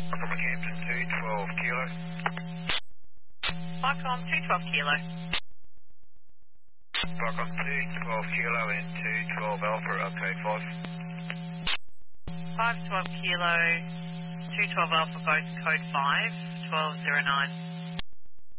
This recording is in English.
Campton 212 kilo. Cyclone 212 kilo. Cyclone 212 kilo and 212 Alpha, okay, 512 kilo, 212 Alpha, both code 5, 1209.